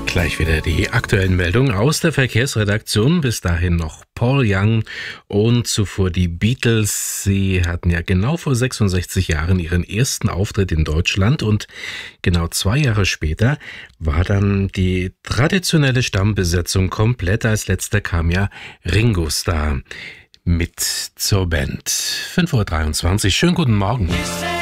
Gleich wieder die aktuellen Meldungen aus der Verkehrsredaktion. Bis dahin noch Paul Young und zuvor die Beatles. Sie hatten ja genau vor 66 Jahren ihren ersten Auftritt in Deutschland und genau 2 Jahre später war dann die traditionelle Stammbesetzung komplett. Als letzter kam ja Ringo Starr mit zur Band. 5:23 Uhr. Schönen guten Morgen.